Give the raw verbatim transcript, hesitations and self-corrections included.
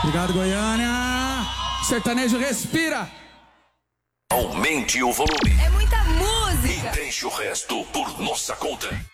Obrigado, Goiânia. Sertanejo respira. Aumente o volume. É muita música. E deixe o resto por nossa conta.